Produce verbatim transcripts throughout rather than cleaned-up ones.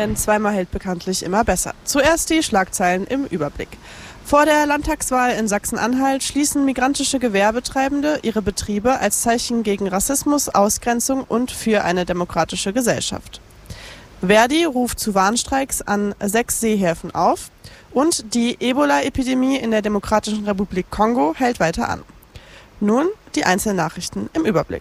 denn zweimal hält bekanntlich immer besser. Zuerst die Schlagzeilen im Überblick. Vor der Landtagswahl in Sachsen-Anhalt schließen migrantische Gewerbetreibende ihre Betriebe als Zeichen gegen Rassismus, Ausgrenzung und für eine demokratische Gesellschaft. Verdi ruft zu Warnstreiks an sechs Seehäfen auf und die Ebola-Epidemie in der Demokratischen Republik Kongo hält weiter an. Nun die einzelnen Nachrichten im Überblick.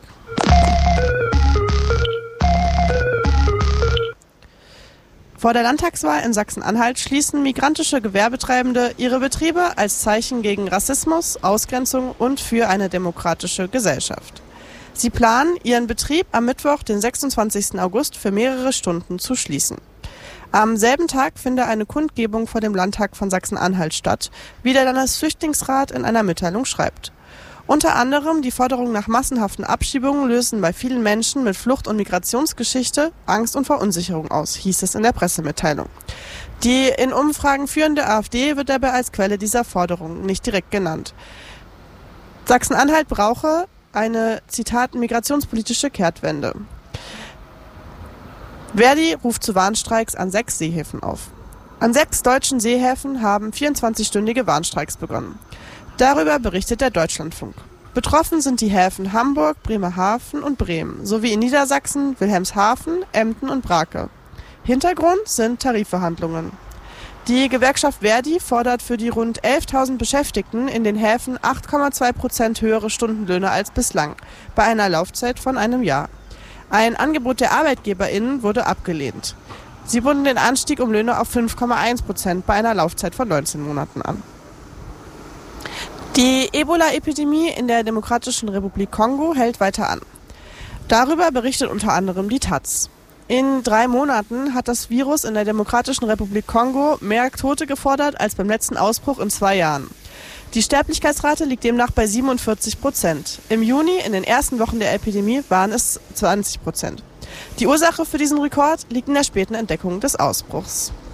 Vor der Landtagswahl in Sachsen-Anhalt schließen migrantische Gewerbetreibende ihre Betriebe als Zeichen gegen Rassismus, Ausgrenzung und für eine demokratische Gesellschaft. Sie planen, ihren Betrieb am Mittwoch, den sechsundzwanzigsten August, für mehrere Stunden zu schließen. Am selben Tag finde eine Kundgebung vor dem Landtag von Sachsen-Anhalt statt, wie der Landesflüchtlingsrat in einer Mitteilung schreibt. Unter anderem die Forderung nach massenhaften Abschiebungen lösen bei vielen Menschen mit Flucht- und Migrationsgeschichte Angst und Verunsicherung aus, hieß es in der Pressemitteilung. Die in Umfragen führende AfD wird dabei als Quelle dieser Forderung nicht direkt genannt. Sachsen-Anhalt brauche eine, Zitat, migrationspolitische Kehrtwende. Verdi ruft zu Warnstreiks an sechs Seehäfen auf. An sechs deutschen Seehäfen haben vierundzwanzigstündige Warnstreiks begonnen. Darüber berichtet der Deutschlandfunk. Betroffen sind die Häfen Hamburg, Bremerhaven und Bremen, sowie in Niedersachsen Wilhelmshaven, Emden und Brake. Hintergrund sind Tarifverhandlungen. Die Gewerkschaft Verdi fordert für die rund elftausend Beschäftigten in den Häfen acht Komma zwei Prozent höhere Stundenlöhne als bislang, bei einer Laufzeit von einem Jahr. Ein Angebot der ArbeitgeberInnen wurde abgelehnt. Sie boten den Anstieg um Löhne auf fünf Komma eins Prozent bei einer Laufzeit von neunzehn Monaten an. Die Ebola-Epidemie in der Demokratischen Republik Kongo hält weiter an. Darüber berichtet unter anderem die Taz. In drei Monaten hat das Virus in der Demokratischen Republik Kongo mehr Tote gefordert als beim letzten Ausbruch in zwei Jahren. Die Sterblichkeitsrate liegt demnach bei siebenundvierzig Prozent. Im Juni, in den ersten Wochen der Epidemie, waren es zwanzig Prozent. Die Ursache für diesen Rekord liegt in der späten Entdeckung des Ausbruchs.